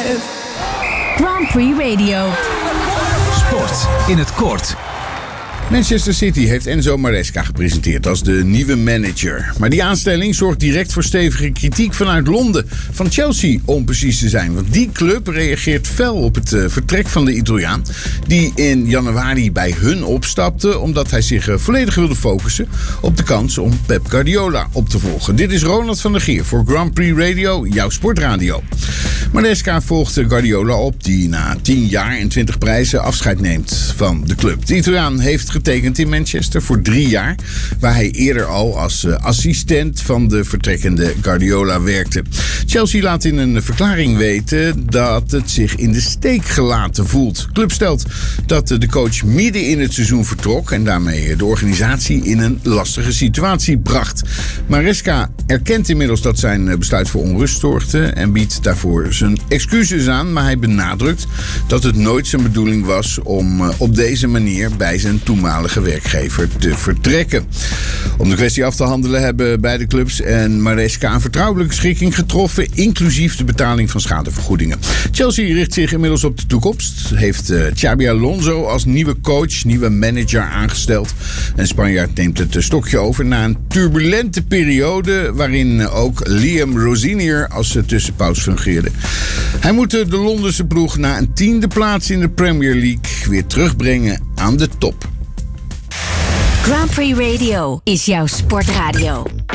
Grand Prix Radio. Sport in het kort. Manchester City heeft Enzo Maresca gepresenteerd als de nieuwe manager. Maar die aanstelling zorgt direct voor stevige kritiek vanuit Londen. Van Chelsea, om precies te zijn. Want die club reageert fel op het vertrek van de Italiaan. Die in januari bij hun opstapte. Omdat hij zich volledig wilde focussen op de kans om Pep Guardiola op te volgen. Dit is Ronald van der Geer voor Grand Prix Radio, jouw sportradio. Maresca volgt Guardiola op, die na 10 jaar en 20 prijzen afscheid neemt van de club. De Italiaan heeft getekend in Manchester voor 3 jaar, waar hij eerder al als assistent van de vertrekkende Guardiola werkte. Chelsea laat in een verklaring weten dat het zich in de steek gelaten voelt. De club stelt dat de coach midden in het seizoen vertrok en daarmee de organisatie in een lastige situatie bracht. Maresca erkent inmiddels dat zijn besluit voor onrust zorgde en biedt daarvoor zijn excuses aan, maar hij benadrukt dat het nooit zijn bedoeling was om op deze manier bij zijn toenmalige werkgever te vertrekken. Om de kwestie af te handelen hebben beide clubs en Maresca een vertrouwelijke schikking getroffen, inclusief de betaling van schadevergoedingen. Chelsea richt zich inmiddels op de toekomst, heeft Xabi Alonso als nieuwe coach, nieuwe manager aangesteld. En Spanjaard neemt het stokje over na een turbulente periode waarin ook Liam Rosenior als tussenpaus fungeerde. Hij moet de Londense ploeg na een 10e plaats in de Premier League weer terugbrengen aan de top. Grand Prix Radio is jouw sportradio.